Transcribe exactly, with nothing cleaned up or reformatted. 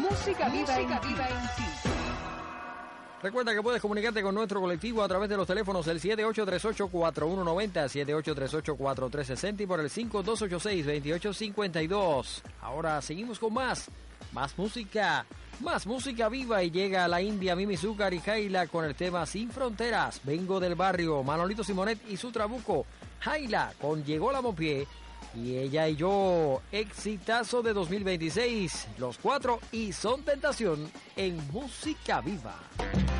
Música viva, Música en, viva en ti. Recuerda que puedes comunicarte con nuestro colectivo a través de los teléfonos el siete ocho tres ocho, cuatro uno nueve cero, siete ocho tres ocho, cuatro tres seis cero y por el cinco dos ocho seis, dos ocho cinco dos. Ahora seguimos con más, más música, más música viva y llega a la India Mimi Zucker y Jaila con el tema Sin Fronteras. Vengo del barrio, Manolito Simonet y su trabuco. Jaila con Llegó la Mompié y Ella y Yo, exitazo de dos mil veintiséis. Los cuatro y Son Tentación en Música Viva.